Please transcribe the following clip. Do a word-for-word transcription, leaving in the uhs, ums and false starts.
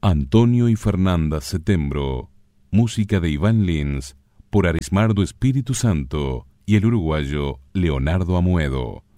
Antonio y Fernanda Setembro, música de Iván Lins, por Arismardo Espíritu Santo y el uruguayo Leonardo Amoedo.